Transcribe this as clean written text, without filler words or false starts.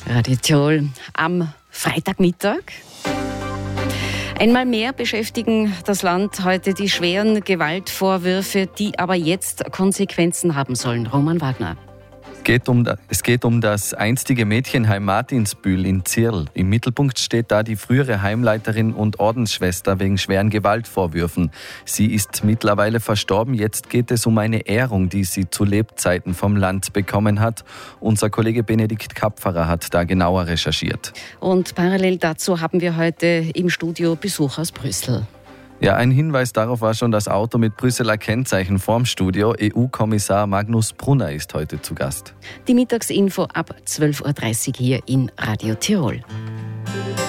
Radio Tirol am Freitagmittag. Einmal mehr beschäftigen das Land heute die schweren Gewaltvorwürfe, die aber jetzt Konsequenzen haben sollen. Roman Wagner. Es geht um das einstige Mädchenheim Martinsbühl in Zirl. Im Mittelpunkt steht da die frühere Heimleiterin und Ordensschwester wegen schweren Gewaltvorwürfen. Sie ist mittlerweile verstorben. Jetzt geht es um eine Ehrung, die sie zu Lebzeiten vom Land bekommen hat. Unser Kollege Benedikt Kapferer hat da genauer recherchiert. Und parallel dazu haben wir heute im Studio Besuch aus Brüssel. Ja, ein Hinweis darauf war schon das Auto mit Brüsseler Kennzeichen vorm Studio. EU-Kommissar Magnus Brunner ist heute zu Gast. Die Mittagsinfo ab 12.30 Uhr hier in Radio Tirol.